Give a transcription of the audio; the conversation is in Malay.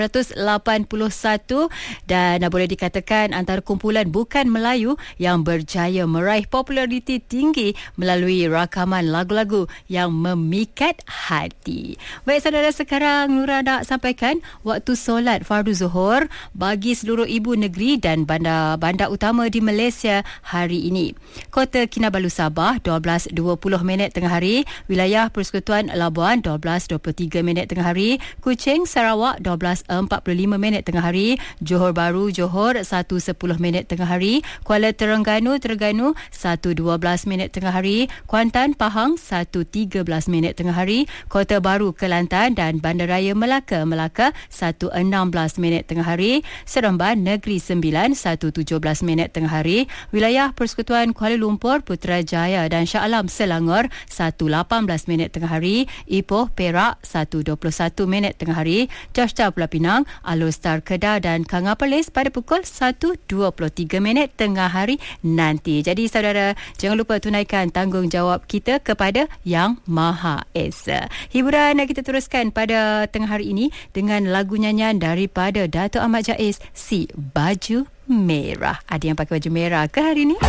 dan boleh dikatakan antara kumpulan bukan Melayu yang berjaya meraih populariti tinggi melalui rakaman lagu-lagu yang memikat hati. Baik saudara, sekarang Nura nak sampaikan waktu solat fardu Zuhur bagi seluruh ibu negeri dan bandar utama di Malaysia hari ini. Kota Kinabalu Sabah 12.20 tengah hari, wilayah Persekutuan Labuan 12.23 tengah hari, Kuching Sarawak 12.45 tengah hari, Johor Bahru Johor 1.10 tengah hari, Kuala Terengganu 1.12 tengah hari, Kuantan Pahang 1.13 tengah hari, Kota Baru Kelantan dan Bandaraya Melaka 1.16 tengah hari, Seremban Negeri Sembilan 1.17 tengah hari, wilayah Persekutuan Kuala Lumpur, Putrajaya dan Shah Alam Selangor 1.18 tengah hari, Ipoh Perak 1.21 tengah hari, Jashta Pulau Pinang, Alor-Star Kedah dan Kanga Perlis pada pukul 1.23 tengah hari nanti. Jadi saudara, jangan lupa tunaikan tanggungjawab kita kepada Yang Maha Esa. Hiburan kita teruskan pada tengah hari ini dengan lagu nyanyian daripada Dato' Ahmad Jaiz, Si Baju Merah. Ada yang pakai baju merah ke hari ini?